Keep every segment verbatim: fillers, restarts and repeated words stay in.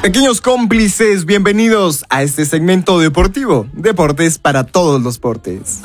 Pequeños cómplices, bienvenidos a este segmento deportivo. Deportes para todos los portes.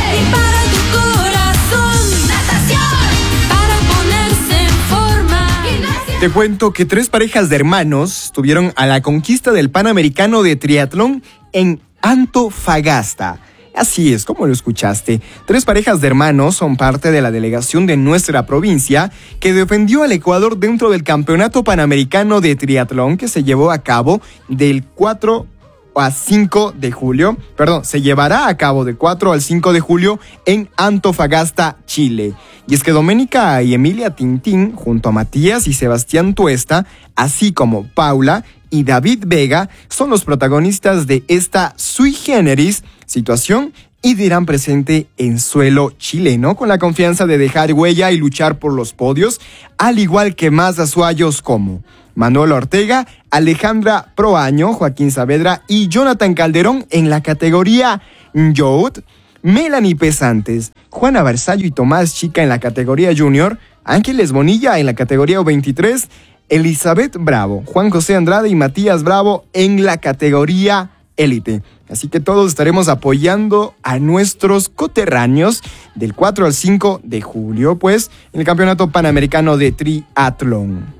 Te cuento que tres parejas de hermanos estuvieron a la conquista del Panamericano de Triatlón en Antofagasta. Así es, como lo escuchaste. Tres parejas de hermanos son parte de la delegación de nuestra provincia que defendió al Ecuador dentro del Campeonato Panamericano de Triatlón que se llevó a cabo del cuatro a cinco de julio. Perdón, se llevará a cabo del cuatro al cinco de julio en Antofagasta, Chile. Y es que Doménica y Emilia Tintín, junto a Matías y Sebastián Tuesta, así como Paula y David Vega, son los protagonistas de esta sui generis situación y dirán presente en suelo chileno con la confianza de dejar huella y luchar por los podios, al igual que más azuayos como Manuel Ortega, Alejandra Proaño, Joaquín Saavedra y Jonathan Calderón en la categoría Youth, Melanie Pesantes, Juana Barzallo y Tomás Chica en la categoría Junior, Ángeles Bonilla en la categoría U veintitrés, Elizabeth Bravo, Juan José Andrade y Matías Bravo en la categoría Élite. Así que todos estaremos apoyando a nuestros coterráneos del cuatro al cinco de julio, pues, en el Campeonato Panamericano de Triatlón.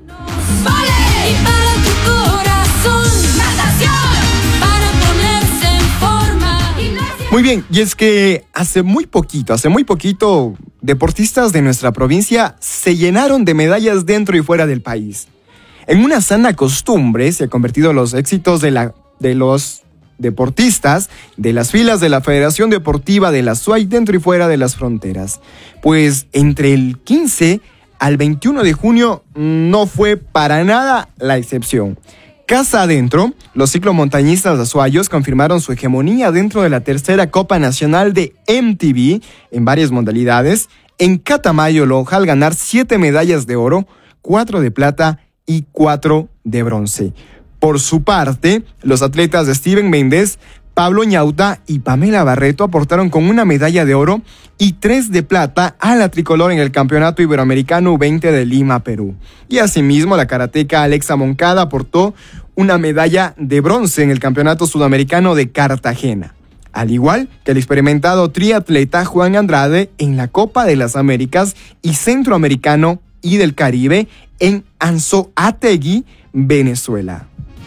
Muy bien, y es que hace muy poquito, hace muy poquito, deportistas de nuestra provincia se llenaron de medallas dentro y fuera del país. En una sana costumbre se han convertido los éxitos de, la, de los deportistas de las filas de la Federación Deportiva de la S U A Y dentro y fuera de las fronteras. Pues entre el quince al veintiuno de junio no fue para nada la excepción. Casa adentro, los ciclomontañistas azuayos confirmaron su hegemonía dentro de la tercera Copa Nacional de M T V en varias modalidades. En Catamayo, Loja, al ganar siete medallas de oro, cuatro de plata y cuatro de bronce. Por su parte, los atletas de Steven Méndez, Pablo Ñauta y Pamela Barreto aportaron con una medalla de oro y tres de plata a la tricolor en el Campeonato Iberoamericano U veinte de Lima, Perú. Y asimismo, la karateca Alexa Moncada aportó una medalla de bronce en el Campeonato Sudamericano de Cartagena, al igual que el experimentado triatleta Juan Andrade en la Copa de las Américas y Centroamericano y del Caribe en Anzoátegui, Venezuela.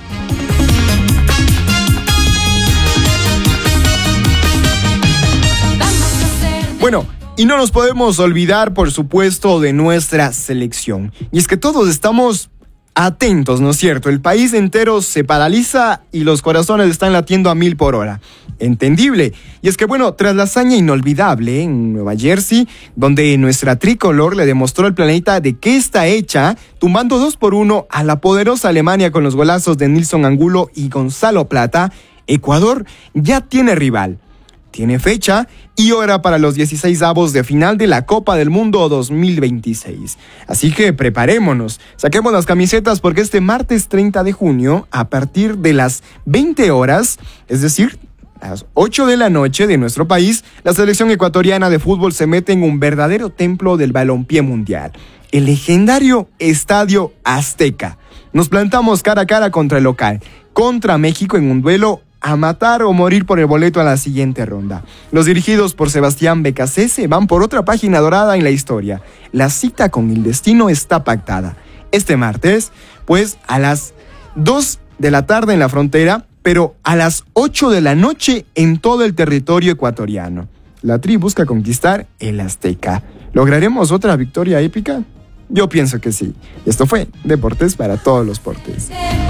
Bueno, y no nos podemos olvidar, por supuesto, de nuestra selección. Y es que todos estamos atentos, ¿no es cierto? El país entero se paraliza y los corazones están latiendo a mil por hora. Entendible. Y es que, bueno, tras la hazaña inolvidable en Nueva Jersey, donde nuestra tricolor le demostró al planeta de qué está hecha, tumbando dos por uno a la poderosa Alemania con los golazos de Nilson Angulo y Gonzalo Plata, Ecuador ya tiene rival. Tiene fecha y hora para los dieciseisavos de final de la Copa del Mundo dos mil veintiséis. Así que preparémonos, saquemos las camisetas porque este martes treinta de junio, a partir de las veinte horas, es decir, a las ocho de la noche de nuestro país, la selección ecuatoriana de fútbol se mete en un verdadero templo del balompié mundial, el legendario Estadio Azteca. Nos plantamos cara a cara contra el local, contra México en un duelo a matar o morir por el boleto a la siguiente ronda. Los dirigidos por Sebastián Becasese van por otra página dorada en la historia. La cita con el destino está pactada. Este martes, pues a las dos de la tarde en la frontera, pero a las ocho de la noche en todo el territorio ecuatoriano. La Tri busca conquistar el Azteca. ¿Lograremos otra victoria épica? Yo pienso que sí. Esto fue Deportes para todos los portes.